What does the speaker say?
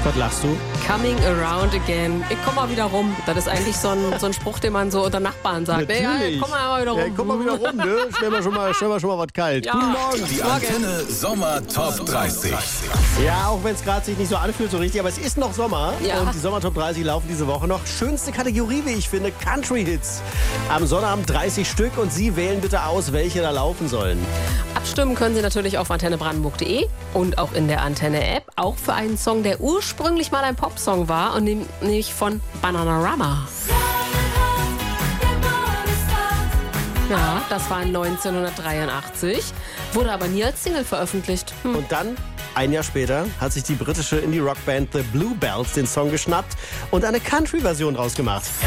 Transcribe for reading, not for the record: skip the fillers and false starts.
Was lachst du? Coming around again. Ich komm mal wieder rum. Das ist eigentlich so ein Spruch, den man so unter Nachbarn sagt. Natürlich. Ja, komm mal wieder rum. Ja, komm mal wieder rum, ne? Stell mal schon mal was kalt. Ja. Guten Morgen. Die Antenne Sommer Top 30. Ja, auch wenn es gerade sich nicht so anfühlt so richtig, aber es ist noch Sommer. Ja. Und die Sommer Top 30 laufen diese Woche noch. Schönste Kategorie, wie ich finde, Country-Hits. Am Sonnabend 30 Stück und Sie wählen bitte aus, welche da laufen sollen. Abstimmen können Sie natürlich auf antennebrandenburg.de und auch in der Antenne-App. Auch für einen Song, der ursprünglich mal ein Popsong war und nämlich von Bananarama. Ja, das war 1983, wurde aber nie als Single veröffentlicht. Und dann, ein Jahr später, hat sich die britische Indie-Rock-Band The Bluebells den Song geschnappt und eine Country-Version draus gemacht.